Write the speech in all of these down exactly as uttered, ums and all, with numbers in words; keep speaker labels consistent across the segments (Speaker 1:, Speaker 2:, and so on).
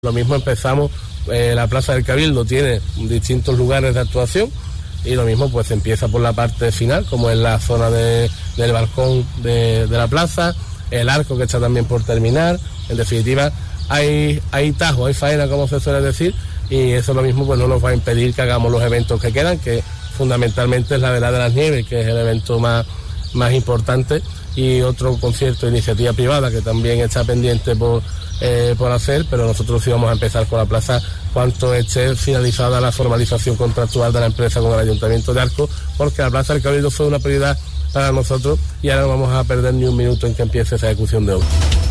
Speaker 1: Lo mismo empezamos, eh, la Plaza del Cabildo tiene distintos lugares de actuación y lo mismo pues empieza por la parte final, como es la zona de, del balcón de, de la plaza, el arco que está también por terminar. En definitiva, hay, hay tajo, hay faena, como se suele decir, y eso lo mismo pues no nos va a impedir que hagamos los eventos que quedan, que fundamentalmente es la Velada de las Nieves, que es el evento más, más importante, y otro concierto de iniciativa privada que también está pendiente por, eh, por hacer, pero nosotros sí vamos a empezar con la plaza cuanto esté finalizada la formalización contractual de la empresa con el Ayuntamiento de Arcos, porque la Plaza del Cabildo fue una prioridad para nosotros y ahora no vamos a perder ni un minuto en que empiece esa ejecución de obra.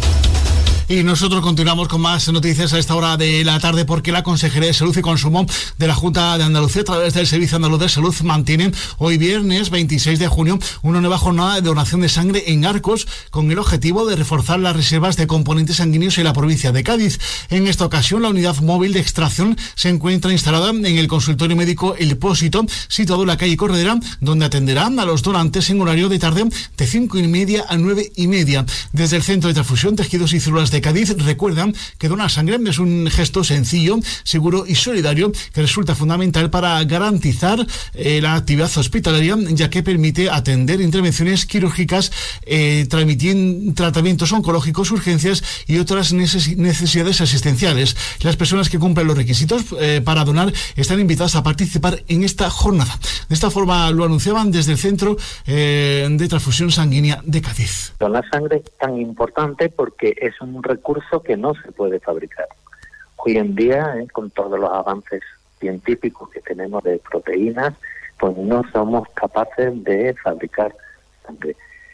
Speaker 2: Y nosotros continuamos con más noticias a esta hora de la tarde, porque la Consejería de Salud y Consumo de la Junta de Andalucía, a través del Servicio Andaluz de Salud, mantiene hoy viernes veintiséis de junio una nueva jornada de donación de sangre en Arcos, con el objetivo de reforzar las reservas de componentes sanguíneos en la provincia de Cádiz. En esta ocasión, la unidad móvil de extracción se encuentra instalada en el consultorio médico El Pósito, situado en la calle Corredera, donde atenderán a los donantes en horario de tarde de cinco y media a nueve y media. Desde el Centro de Transfusión, Tejidos y Células de Cádiz recuerdan que donar sangre es un gesto sencillo, seguro y solidario que resulta fundamental para garantizar eh, la actividad hospitalaria, ya que permite atender intervenciones quirúrgicas, eh, tratamientos oncológicos, urgencias y otras neces- necesidades asistenciales. Las personas que cumplen los requisitos eh, para donar están invitadas a participar en esta jornada. De esta forma lo anunciaban desde el Centro eh, de Transfusión Sanguínea de Cádiz.
Speaker 3: Donar sangre es tan importante porque es un recurso que no se puede fabricar. Hoy en día, eh, con todos los avances científicos que tenemos de proteínas, pues no somos capaces de fabricar sangre.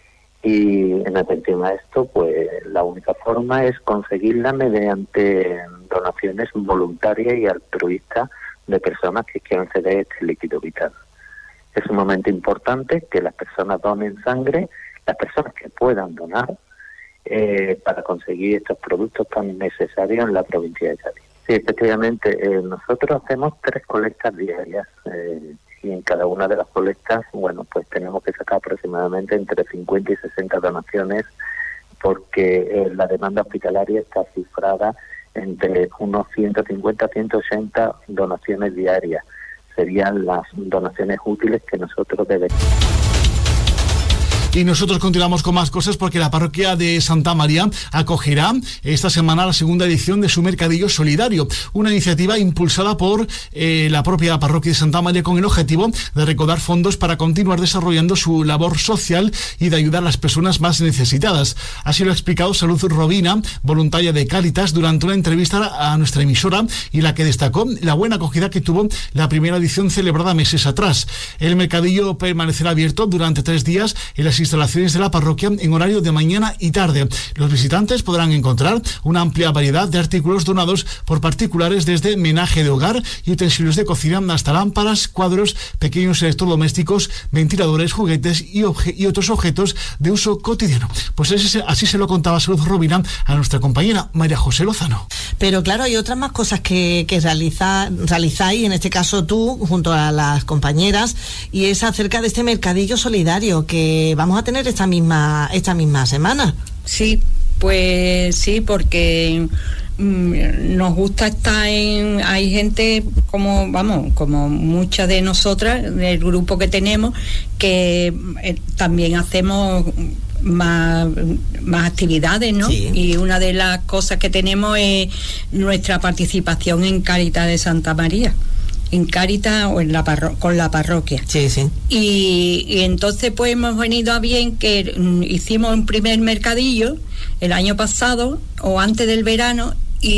Speaker 3: Y en atención a esto, pues la única forma es conseguirla mediante donaciones voluntarias y altruistas de personas que quieran ceder este líquido vital. Es sumamente importante que las personas donen sangre, las personas que puedan donar, Eh, para conseguir estos productos tan necesarios en la provincia de Cádiz. Sí, efectivamente, eh, nosotros hacemos tres colectas diarias eh, y en cada una de las colectas, bueno, pues tenemos que sacar aproximadamente entre cincuenta y sesenta donaciones, porque eh, la demanda hospitalaria está cifrada entre unos ciento cincuenta a ciento ochenta donaciones diarias. Serían las donaciones útiles que nosotros debemos.
Speaker 2: Y nosotros continuamos con más cosas, porque la parroquia de Santa María acogerá esta semana la segunda edición de su Mercadillo Solidario, una iniciativa impulsada por eh, la propia parroquia de Santa María, con el objetivo de recaudar fondos para continuar desarrollando su labor social y de ayudar a las personas más necesitadas. Así lo ha explicado Salud Robina, voluntaria de Cáritas, durante una entrevista a nuestra emisora, y la que destacó la buena acogida que tuvo la primera edición celebrada meses atrás. El mercadillo permanecerá abierto durante tres días en las instalaciones de la parroquia en horario de mañana y tarde. Los visitantes podrán encontrar una amplia variedad de artículos donados por particulares, desde menaje de hogar y utensilios de cocina hasta lámparas, cuadros, pequeños electrodomésticos, ventiladores, juguetes y, obje- y otros objetos de uso cotidiano. Pues ese, así se lo contaba Salud Robina a nuestra compañera María José Lozano.
Speaker 4: Pero claro, hay otras más cosas que, que realiza, realizáis, en este caso tú, junto a las compañeras, y es acerca de este mercadillo solidario que vamos a tener esta misma esta misma semana.
Speaker 5: Sí, pues sí, porque mmm, nos gusta estar en... Hay gente como, vamos, como muchas de nosotras, del grupo que tenemos, que eh, también hacemos más, más actividades, ¿no? Sí. Y una de las cosas que tenemos es nuestra participación en Cáritas de Santa María. En Cáritas o en la parro- con la parroquia.
Speaker 4: Sí, sí.
Speaker 5: Y, y entonces pues hemos venido a bien que mm, hicimos un primer mercadillo el año pasado o antes del verano,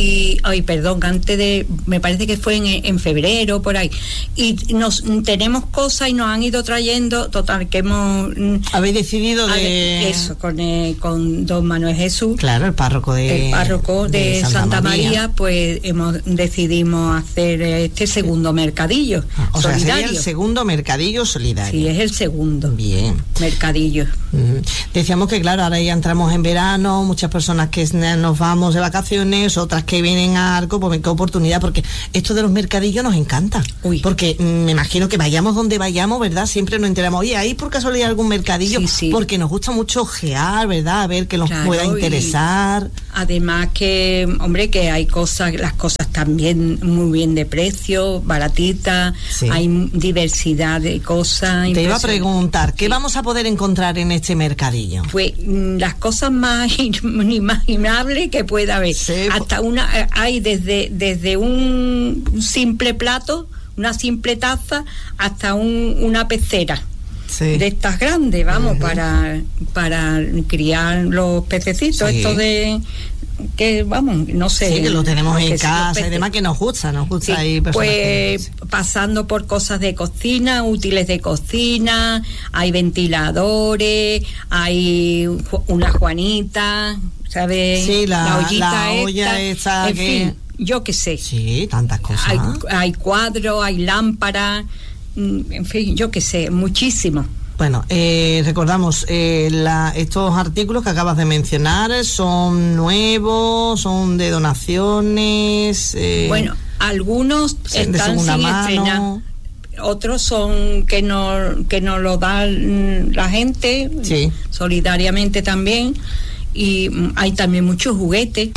Speaker 5: y ay perdón antes de me parece que fue en, en febrero por ahí, y nos tenemos cosas y nos han ido trayendo, total que hemos
Speaker 4: habéis decidido de
Speaker 5: eso con eh, con don Manuel Jesús,
Speaker 4: claro, el párroco de
Speaker 5: el párroco de, de Santa, Santa María. María, pues hemos decidimos hacer este segundo mercadillo
Speaker 4: o
Speaker 5: solidario.
Speaker 4: Sea, sería el segundo mercadillo solidario.
Speaker 5: Sí, es el segundo.
Speaker 4: Bien.
Speaker 5: Mercadillo.
Speaker 4: Uh-huh. Decíamos que claro, ahora ya entramos en verano, muchas personas que nos vamos de vacaciones, otras otras que vienen a Arcos, pues qué oportunidad, porque esto de los mercadillos nos encanta. Uy. Porque mm, me imagino que vayamos donde vayamos, ¿verdad? Siempre nos enteramos, oye, ¿hay por casualidad algún mercadillo? Sí, sí. Porque nos gusta mucho ojear, ¿verdad? A ver que nos claro, pueda interesar.
Speaker 5: Además que, hombre, que hay cosas, las cosas también muy bien de precio, baratitas, sí. Hay diversidad de cosas.
Speaker 4: Te iba a preguntar, ¿qué sí. vamos a poder encontrar en este mercadillo?
Speaker 5: Pues las cosas más inimaginables que pueda haber. Sí. Hasta una, hay desde, desde un simple plato, una simple taza, hasta un, una pecera. Sí. De estas grandes, vamos, uh-huh. para para criar los pececitos, sí. Esto de que vamos, no sé,
Speaker 4: sí, que lo tenemos en casa y demás, que nos gusta, nos gusta sí, ahí
Speaker 5: pues que... pasando por cosas de cocina, útiles de cocina, hay ventiladores, hay una Juanita, ¿sabes?
Speaker 4: Sí, la,
Speaker 5: la ollita
Speaker 4: la olla esta,
Speaker 5: en que... fin, yo qué sé.
Speaker 4: Sí, tantas cosas.
Speaker 5: Hay, hay cuadros, hay lámparas, en fin, yo qué sé, muchísimo.
Speaker 4: Bueno, eh, recordamos, eh, la, estos artículos que acabas de mencionar son nuevos, son de donaciones. Eh,
Speaker 5: bueno, algunos están sin estrenar, otros son que no que nos lo da la gente, sí. Solidariamente también, y hay también muchos juguetes.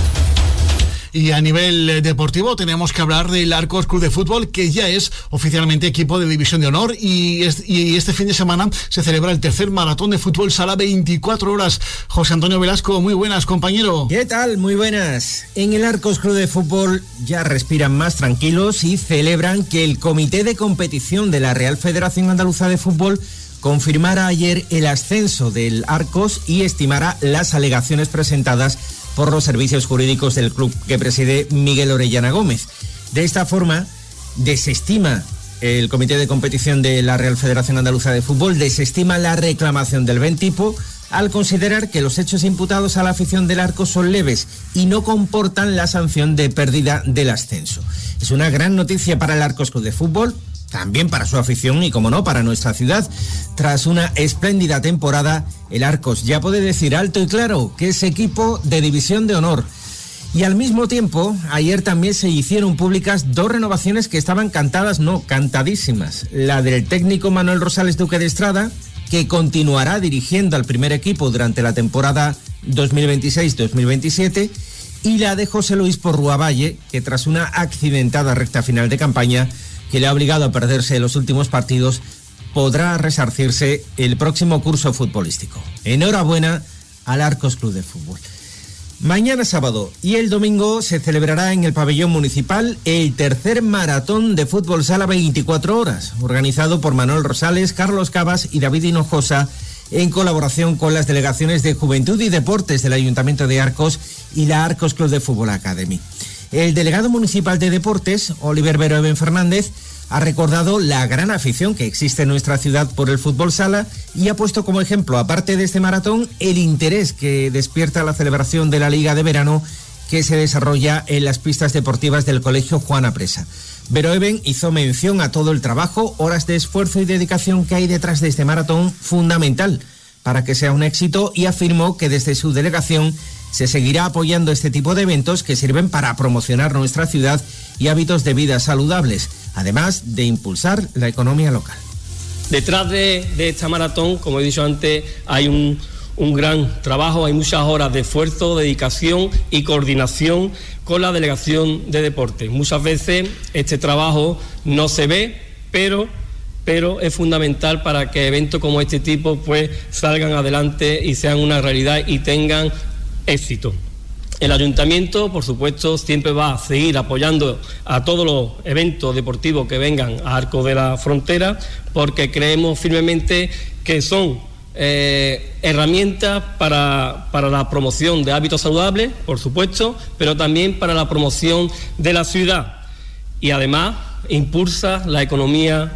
Speaker 2: Y a nivel deportivo tenemos que hablar del Arcos Club de Fútbol, que ya es oficialmente equipo de División de Honor, y, es, y este fin de semana se celebra el tercer maratón de fútbol sala veinticuatro horas. José Antonio Velasco, muy buenas, compañero.
Speaker 6: ¿Qué tal? Muy buenas. En el Arcos Club de Fútbol ya respiran más tranquilos y celebran que el Comité de Competición de la Real Federación Andaluza de Fútbol confirmara ayer el ascenso del Arcos y estimara las alegaciones presentadas por los servicios jurídicos del club que preside Miguel Orellana Gómez. De esta forma, desestima el Comité de Competición de la Real Federación Andaluza de Fútbol, desestima la reclamación del Ventipo al considerar que los hechos imputados a la afición del Arcos son leves y no comportan la sanción de pérdida del ascenso. Es una gran noticia para el Arcos Club de Fútbol, también para su afición y, como no, para nuestra ciudad. Tras una espléndida temporada, el Arcos ya puede decir alto y claro que es equipo de División de Honor. Y al mismo tiempo, ayer también se hicieron públicas dos renovaciones que estaban cantadas, no, cantadísimas. La del técnico Manuel Rosales Duque de Estrada, que continuará dirigiendo al primer equipo durante la temporada dos mil veintiséis dos mil veintisiete, y la de José Luis Porrúa Valle, que tras una accidentada recta final de campaña que le ha obligado a perderse los últimos partidos, podrá resarcirse el próximo curso futbolístico. Enhorabuena al Arcos Club de Fútbol. Mañana sábado y el domingo se celebrará en el pabellón municipal el tercer maratón de fútbol sala veinticuatro horas, organizado por Manuel Rosales, Carlos Cabas y David Hinojosa, en colaboración con las delegaciones de Juventud y Deportes del Ayuntamiento de Arcos y la Arcos Club de Fútbol Academy. El delegado municipal de Deportes, Oliver Veroeben Fernández, ha recordado la gran afición que existe en nuestra ciudad por el fútbol sala y ha puesto como ejemplo, aparte de este maratón, el interés que despierta la celebración de la Liga de Verano que se desarrolla en las pistas deportivas del Colegio Juan Apresa. Veroeben hizo mención a todo el trabajo, horas de esfuerzo y dedicación que hay detrás de este maratón, fundamental para que sea un éxito, y afirmó que desde su delegación se seguirá apoyando este tipo de eventos que sirven para promocionar nuestra ciudad y hábitos de vida saludables, además de impulsar la economía local.
Speaker 7: Detrás de, de esta maratón, como he dicho antes, hay un, un gran trabajo, hay muchas horas de esfuerzo, dedicación y coordinación con la Delegación de Deportes. Muchas veces este trabajo no se ve, pero... pero es fundamental para que eventos como este tipo pues salgan adelante y sean una realidad y tengan éxito. El ayuntamiento, por supuesto, siempre va a seguir apoyando a todos los eventos deportivos que vengan a Arcos de la Frontera, porque creemos firmemente que son eh, herramientas para, para la promoción de hábitos saludables, por supuesto, pero también para la promoción de la ciudad, y además impulsa la economía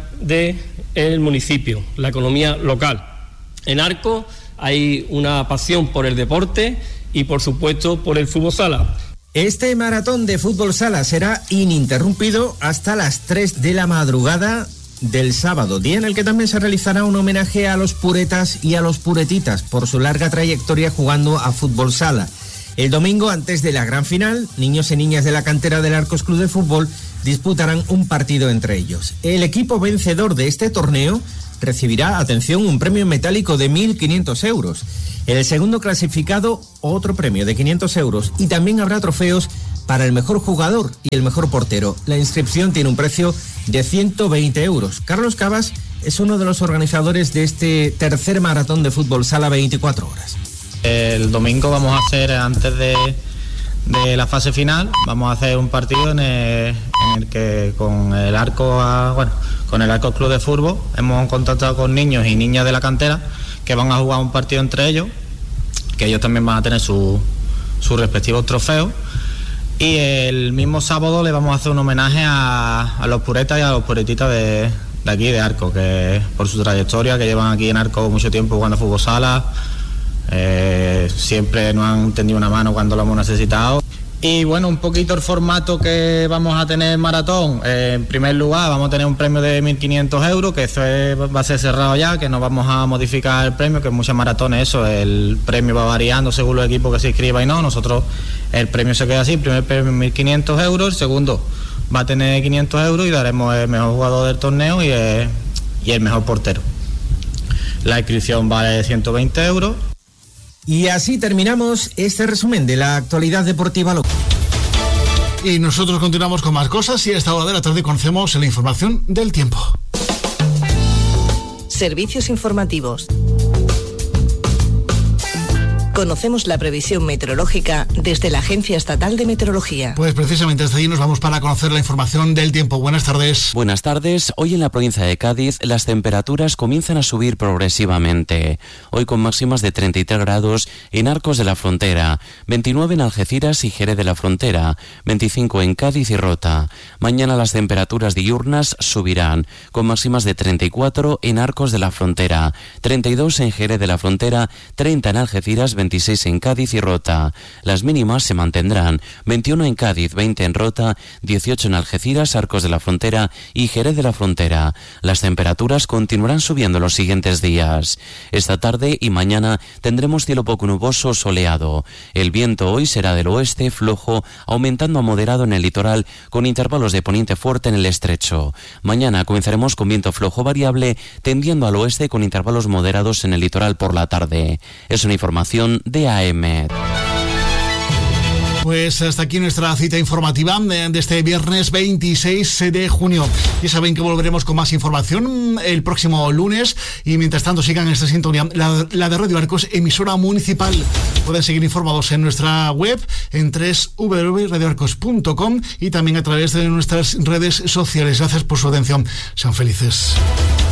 Speaker 7: del municipio, la economía local. En Arcos hay una pasión por el deporte y, por supuesto, por el fútbol sala.
Speaker 6: Este maratón de fútbol sala será ininterrumpido hasta las tres de la madrugada del sábado, día en el que también se realizará un homenaje a los puretas y a los puretitas por su larga trayectoria jugando a fútbol sala. El domingo, antes de la gran final, niños y niñas de la cantera del Arcos Club de Fútbol disputarán un partido entre ellos. El equipo vencedor de este torneo recibirá, atención, un premio metálico de mil quinientos euros. El segundo clasificado, otro premio de quinientos euros. Y también habrá trofeos para el mejor jugador y el mejor portero. La inscripción tiene un precio de ciento veinte euros. Carlos Cabas es uno de los organizadores de este tercer maratón de fútbol sala veinticuatro horas.
Speaker 8: El domingo vamos a hacer, antes de, de la fase final, vamos a hacer un partido en el, en el que con el Arco, a, bueno, con el Arcos Club de Fútbol hemos contactado con niños y niñas de la cantera que van a jugar un partido entre ellos, que ellos también van a tener sus su respectivos trofeos. Y el mismo sábado le vamos a hacer un homenaje a, a los puretas y a los puretitas de, de aquí, de Arco, que por su trayectoria, que llevan aquí en Arco mucho tiempo jugando fútbol sala, eh, siempre nos han tendido una mano cuando lo hemos necesitado. Y bueno, un poquito el formato que vamos a tener en maratón. Eh, en primer lugar, vamos a tener un premio de mil quinientos euros, que eso es, va a ser cerrado ya, que no vamos a modificar el premio, que en muchas maratones eso, el premio va variando según los equipos que se inscriban y no. Nosotros, el premio se queda así, el primer premio mil quinientos euros, el segundo va a tener quinientos euros y daremos el mejor jugador del torneo y el, y el mejor portero. La inscripción vale ciento veinte euros.
Speaker 6: Y así terminamos este resumen de la actualidad deportiva local.
Speaker 2: Y nosotros continuamos con más cosas y a esta hora de la tarde conocemos la información del tiempo.
Speaker 9: Servicios informativos. Conocemos la previsión meteorológica desde la Agencia Estatal de Meteorología.
Speaker 2: Pues precisamente hasta allí nos vamos para conocer la información del tiempo. Buenas tardes.
Speaker 10: Buenas tardes. Hoy en la provincia de Cádiz las temperaturas comienzan a subir progresivamente. Hoy con máximas de treinta y tres grados en Arcos de la Frontera, veintinueve en Algeciras y Jerez de la Frontera, veinticinco en Cádiz y Rota. Mañana las temperaturas diurnas subirán, con máximas de treinta y cuatro en Arcos de la Frontera, treinta y dos en Jerez de la Frontera, treinta en Algeciras, veintiséis en Cádiz y Rota. Las mínimas se mantendrán, veintiuno en Cádiz, veinte en Rota, dieciocho en Algeciras, Arcos de la Frontera y Jerez de la Frontera. Las temperaturas continuarán subiendo los siguientes días. Esta tarde y mañana tendremos cielo poco nuboso o soleado. El viento hoy será del oeste flojo, aumentando a moderado en el litoral, con intervalos de poniente fuerte en el estrecho. Mañana comenzaremos con viento flojo variable, tendiendo al oeste con intervalos moderados en el litoral por la tarde. Es una información de A M.
Speaker 2: Pues hasta aquí nuestra cita informativa de este viernes veintiséis de junio. Ya saben que volveremos con más información el próximo lunes y mientras tanto sigan esta sintonía, la, la de Radio Arcos, emisora municipal. Pueden seguir informados en nuestra web en doble u doble u doble u punto radio arcos punto com y también a través de nuestras redes sociales. Gracias por su atención. Sean felices.